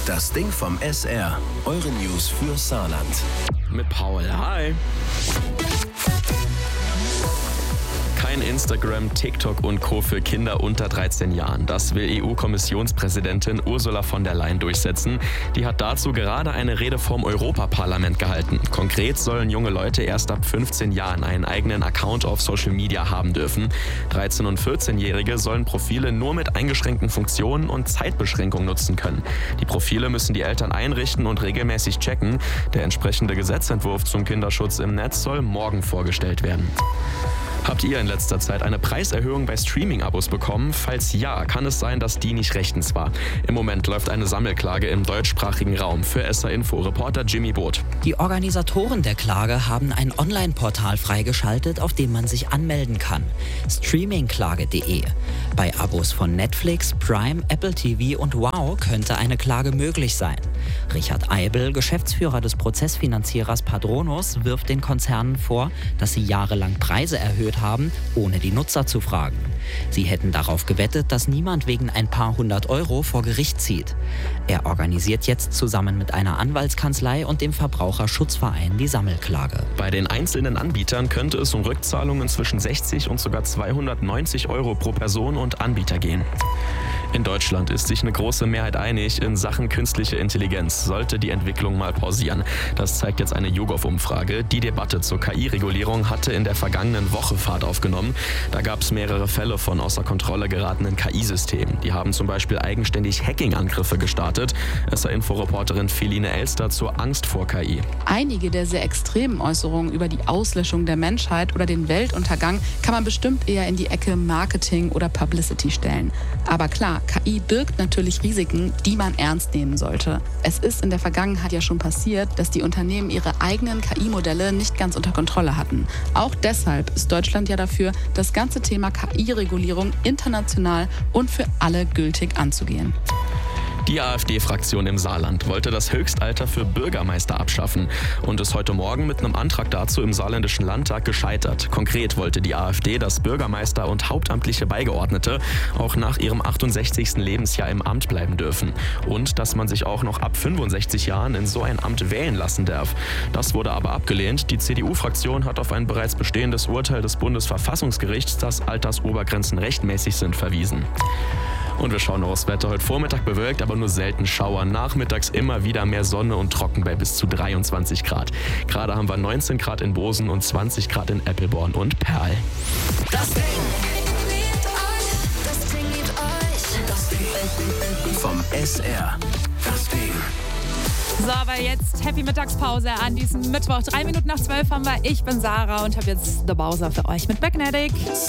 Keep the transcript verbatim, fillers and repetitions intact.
Das Ding vom S R. Eure News für Saarland. Mit Paul. Hi. Kein Instagram, TikTok und Co. für Kinder unter dreizehn Jahren. Das will E U-Kommissionspräsidentin Ursula von der Leyen durchsetzen. Die hat dazu gerade eine Rede vorm Europaparlament gehalten. Konkret sollen junge Leute erst ab fünfzehn Jahren einen eigenen Account auf Social Media haben dürfen. dreizehn- und vierzehnjährige sollen Profile nur mit eingeschränkten Funktionen und Zeitbeschränkung nutzen können. Die Profile müssen die Eltern einrichten und regelmäßig checken. Der entsprechende Gesetzentwurf zum Kinderschutz im Netz soll morgen vorgestellt werden. Habt ihr in letzter Zeit eine Preiserhöhung bei Streaming-Abos bekommen? Falls ja, kann es sein, dass die nicht rechtens war. Im Moment läuft eine Sammelklage im deutschsprachigen Raum. Für S R Info Reporter Jimmy Boot. Die Organisatoren der Klage haben ein Online-Portal freigeschaltet, auf dem man sich anmelden kann. streamingklage punkt de. Bei Abos von Netflix, Prime, Apple T V und Wow könnte eine Klage möglich sein. Richard Eibel, Geschäftsführer des Prozessfinanzierers Padronus, wirft den Konzernen vor, dass sie jahrelang Preise erhöht haben, ohne die Nutzer zu fragen. Sie hätten darauf gewettet, dass niemand wegen ein paar hundert Euro vor Gericht zieht. Er organisiert jetzt zusammen mit einer Anwaltskanzlei und dem Verbraucherschutzverein die Sammelklage. Bei den einzelnen Anbietern könnte es um Rückzahlungen zwischen sechzig und sogar zweihundertneunzig Euro pro Person und Anbieter gehen. In Deutschland ist sich eine große Mehrheit einig, in Sachen künstliche Intelligenz sollte die Entwicklung mal pausieren. Das zeigt jetzt eine YouGov-Umfrage. Die Debatte zur K I-Regulierung hatte in der vergangenen Woche Fahrt aufgenommen. Da gab es mehrere Fälle von außer Kontrolle geratenen K I-Systemen. Die haben zum Beispiel eigenständig Hacking-Angriffe gestartet. S R-Info-Reporterin Feline Elster zur Angst vor K I. Einige der sehr extremen Äußerungen über die Auslöschung der Menschheit oder den Weltuntergang kann man bestimmt eher in die Ecke Marketing oder Publicity stellen. Aber klar, K I birgt natürlich Risiken, die man ernst nehmen sollte. Es ist in der Vergangenheit ja schon passiert, dass die Unternehmen ihre eigenen K I-Modelle nicht ganz unter Kontrolle hatten. Auch deshalb ist Deutschland ja dafür, das ganze Thema K I-Regulierung international und für alle gültig anzugehen. Die AfD-Fraktion im Saarland wollte das Höchstalter für Bürgermeister abschaffen und ist heute Morgen mit einem Antrag dazu im saarländischen Landtag gescheitert. Konkret wollte die AfD, dass Bürgermeister und hauptamtliche Beigeordnete auch nach ihrem achtundsechzigsten Lebensjahr im Amt bleiben dürfen und dass man sich auch noch ab fünfundsechzig Jahren in so ein Amt wählen lassen darf. Das wurde aber abgelehnt. Die C D U-Fraktion hat auf ein bereits bestehendes Urteil des Bundesverfassungsgerichts, dass Altersobergrenzen rechtmäßig sind, verwiesen. Und wir schauen aufs Wetter. Heute Vormittag bewölkt, aber nur selten Schauer. Nachmittags immer wieder mehr Sonne und trocken bei bis zu dreiundzwanzig Grad. Gerade haben wir neunzehn Grad in Bosen und zwanzig Grad in Eppelborn und Perl. Das Ding. Das Ding liebt euch. Das Ding. Vom S R. Das Ding. So, aber jetzt Happy Mittagspause an diesem Mittwoch. Drei Minuten nach zwölf haben wir. Ich bin Sarah und habe jetzt The Bowser für euch mit Magnetic.